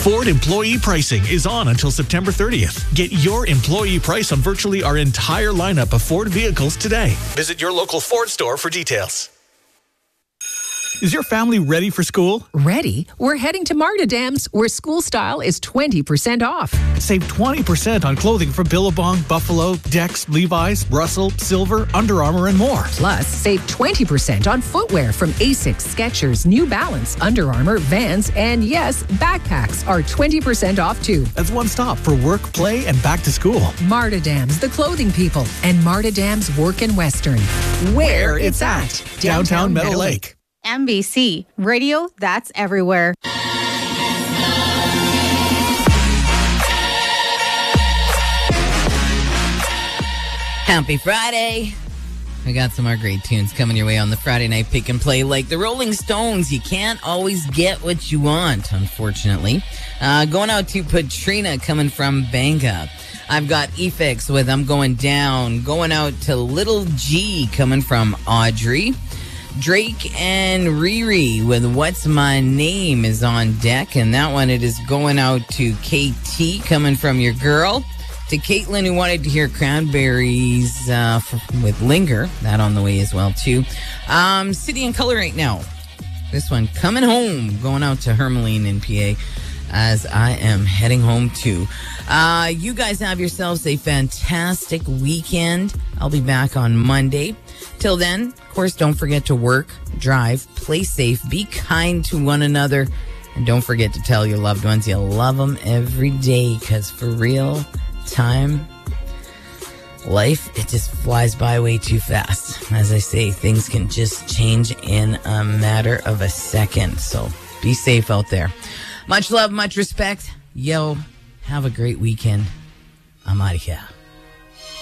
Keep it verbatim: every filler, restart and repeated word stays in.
Ford employee pricing is on until September thirtieth. Get your employee price on virtually our entire lineup of Ford vehicles today. Visit your local Ford store for details. Is your family ready for school? Ready? We're heading to Marta Dams, where school style is twenty percent off. Save twenty percent on clothing from Billabong, Buffalo, Dex, Levi's, Russell, Silver, Under Armour, and more. Plus, save twenty percent on footwear from Asics, Skechers, New Balance, Under Armour, Vans, and yes, backpacks are twenty percent off too. That's one stop for work, play, and back to school. Marta Dams, the clothing people, and Marta Dams Work in Western. Where it's at. Downtown Meadow Lake. M B C, radio that's everywhere. Happy Friday. We got some more great tunes coming your way on the Friday night pick and play. Like the Rolling Stones, you can't always get what you want, unfortunately. Uh, going out to Patrina, coming from Banga. I've got Efix with I'm Going Down. Going out to Little G, coming from Audrey. Drake and Riri with What's My Name is on deck, and that one it is going out to K T, coming from your girl. To Caitlin, who wanted to hear Cranberries uh, with Linger, that on the way as well too. Um, City and Color right now. This one Coming Home, going out to Hermeline in P A as I am heading home too. Uh, you guys have yourselves a fantastic weekend. I'll be back on Monday. Till then, of course, don't forget to work, drive, play safe, be kind to one another, and don't forget to tell your loved ones you love them every day, because for real, time, life, it just flies by way too fast. As I say, things can just change in a matter of a second, so be safe out there. Much love, much respect. Yo, have a great weekend. I'm out of here.